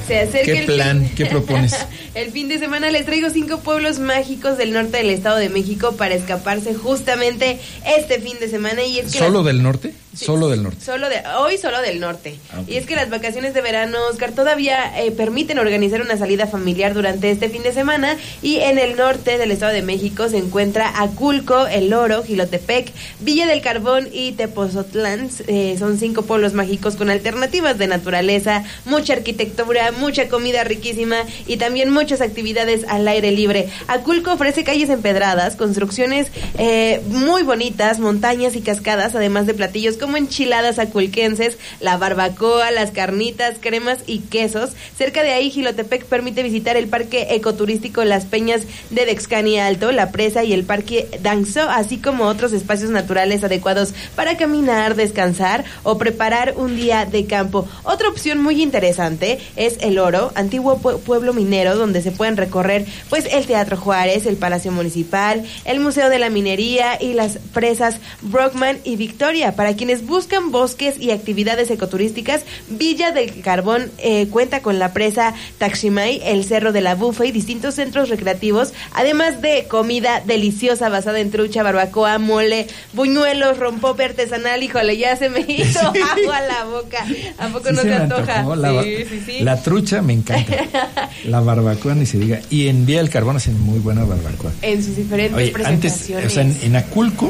Se acerca ¿Qué plan? ¿Qué propones? El fin de semana les traigo 5 pueblos mágicos del norte del Estado de México para escaparse justamente este fin de semana. Y es que ¿Solo del norte? Sí, solo del norte. Hoy solo del norte. Okay. Y es que las vacaciones de verano, Oscar, todavía permiten organizar una salida familiar durante este fin de semana. Y en el norte del Estado de México se encuentra Aculco, El Oro, Jilotepec, Villa del Carbón y Tepozotlán. Son 5 pueblos mágicos con alternativas de naturaleza, mucha arquitectura, mucha comida riquísima y también muchas actividades al aire libre. Aculco ofrece calles empedradas, construcciones muy bonitas, montañas y cascadas, además de platillos como enchiladas aculquenses, la barbacoa, las carnitas, cremas y quesos. Cerca de ahí, Jilotepec permite visitar el parque ecoturístico Las Peñas de Dexcani Alto, la presa y el parque Danxo, así como otros espacios naturales adecuados para caminar, descansar o preparar un día de campo. Otra opción muy interesante es El Oro, antiguo pueblo minero donde se pueden recorrer pues el Teatro Juárez, el Palacio Municipal, el Museo de la Minería y las presas Brockman y Victoria. Para quienes buscan bosques y actividades ecoturísticas, Villa del Carbón cuenta con la presa Taximay, el Cerro de la Bufa y distintos centros recreativos, además de comida deliciosa basada en trucha, barbacoa, mole, buñuelos, rompope artesanal. Híjole, ya se me hizo agua a la boca. ¿A poco no se antoja? Sí. La trucha me encanta. La barbacoa ni se diga. Y en Villa del Carbón hacen muy buena barbacoa. En sus diferentes presentaciones. Antes, en Aculco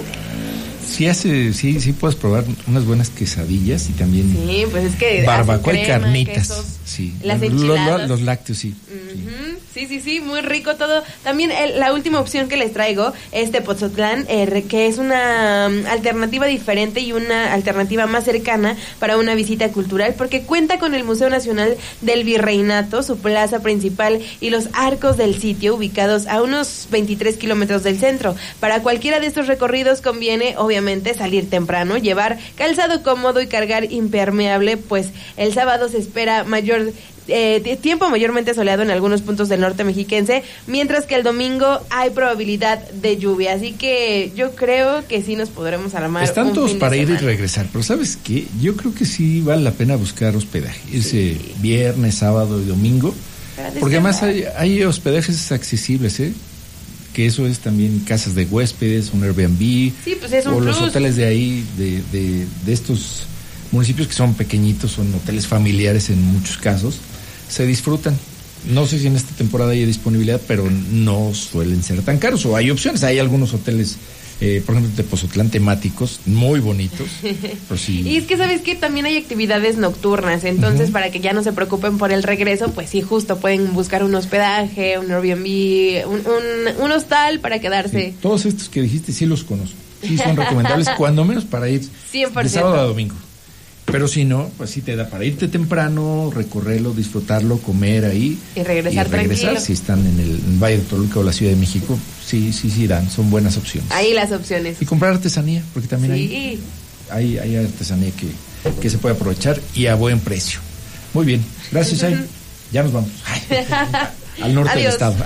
sí puedes probar unas buenas quesadillas y también pues es que barbacoa crema, y carnitas, quesos, sí, las enchiladas, los lácteos, sí. Sí, muy rico todo. También la última opción que les traigo es Tepozotlán, que es una alternativa diferente y una alternativa más cercana para una visita cultural, porque cuenta con el Museo Nacional del Virreinato, su plaza principal y los arcos del sitio, ubicados a unos 23 kilómetros del centro. Para cualquiera de estos recorridos conviene, obviamente, salir temprano, llevar calzado cómodo y cargar impermeable, pues el sábado se espera tiempo mayormente soleado en algunos puntos del norte mexiquense, mientras que el domingo hay probabilidad de lluvia, así que yo creo que sí nos podremos armar. Están todos para ir y regresar, pero ¿sabes qué? Yo creo que sí vale la pena buscar hospedaje, irse viernes, sábado y domingo, porque además hay hospedajes accesibles, que eso es también casas de huéspedes, un Airbnb, pues es un o plus. Los hoteles de ahí, de estos municipios que son pequeñitos, son hoteles familiares en muchos casos, se disfrutan. No sé si en esta temporada hay disponibilidad, pero no suelen ser tan caros, o hay opciones. Hay algunos hoteles, por ejemplo, de Tepozotlán, temáticos, muy bonitos. Pero sí. Y es que, ¿sabes qué? También hay actividades nocturnas, entonces para que ya no se preocupen por el regreso, pues sí, justo pueden buscar un hospedaje, un Airbnb, un hostal para quedarse. Sí, todos estos que dijiste sí los conozco. Sí son recomendables, cuando menos para ir 100%. De sábado a domingo. Pero si no, pues sí te da para irte temprano, recorrerlo, disfrutarlo, comer ahí. Y regresar tranquilo. Si están en el Valle de Toluca o la Ciudad de México, sí dan, son buenas opciones. Ahí las opciones. Y comprar artesanía, porque también hay artesanía que se puede aprovechar y a buen precio. Muy bien, gracias, Ay. Ya nos vamos. Al norte del estado.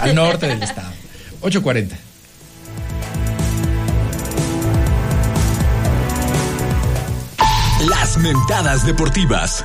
8:40. Las mentadas deportivas.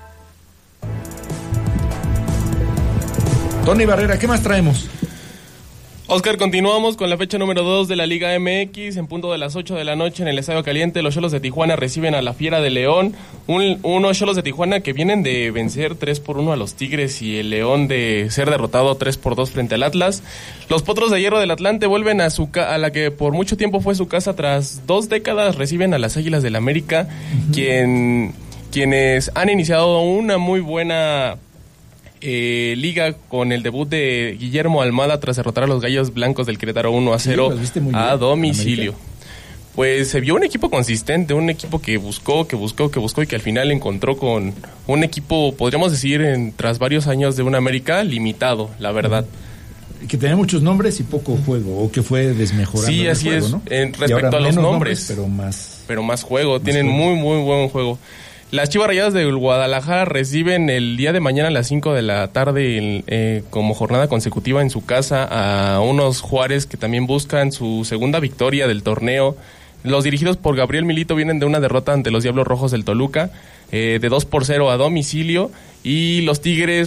Tony Barrera, ¿qué más traemos? Oscar, continuamos con la fecha número 2 de la Liga MX. En punto de las 8 de la noche en el Estadio Caliente, los Xolos de Tijuana reciben a la Fiera de León. Unos Xolos de Tijuana que vienen de vencer 3-1 a los Tigres y el León de ser derrotado 3-2 frente al Atlas. Los Potros de Hierro del Atlante vuelven a la que por mucho tiempo fue su casa tras 2 décadas. Reciben a las Águilas del América, quienes han iniciado una muy buena liga con el debut de Guillermo Almada tras derrotar a los Gallos Blancos del Querétaro 1-0 a domicilio. Pues se vio un equipo consistente, un equipo que buscó y que al final encontró con un equipo, podríamos decir, tras varios años de un América limitado, la verdad. Que tenía muchos nombres y poco juego, o que fue desmejorando. Sí, así juego, es, ¿no? Respecto a los nombres, pero más juego, tienen juego. Muy buen juego. Las Chivas Rayadas de Guadalajara reciben el día de mañana a las 5 de la tarde como jornada consecutiva en su casa a unos Juárez que también buscan su segunda victoria del torneo. Los dirigidos por Gabriel Milito vienen de una derrota ante los Diablos Rojos del Toluca de 2-0 a domicilio, y los Tigres